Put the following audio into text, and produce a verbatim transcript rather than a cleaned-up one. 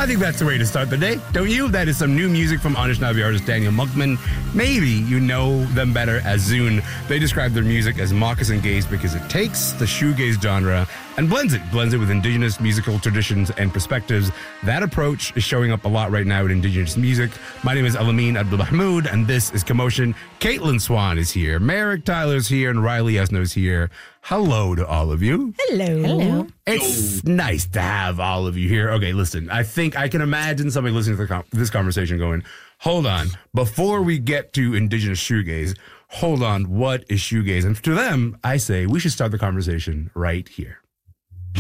I think that's the way to start the day, don't you? That is some new music from Anishinaabe artist Daniel Monkman. Maybe you know them better as Zune. They describe their music as moccasin gaze because it takes the shoegaze genre and blends it, blends it with indigenous musical traditions and perspectives. That approach is showing up a lot right now in indigenous music. My name is Alameen Abdul Mahmoud, and this is Commotion. Caitlin Swan is here, Merrick Tyler's here, and Riley Esno's here. Hello to all of you. Hello. Hello. It's nice to have all of you here. Okay, listen, I think I can imagine somebody listening to the com- this conversation going, hold on, before we get to indigenous shoegaze, hold on, what is shoegaze? And to them, I say we should start the conversation right here.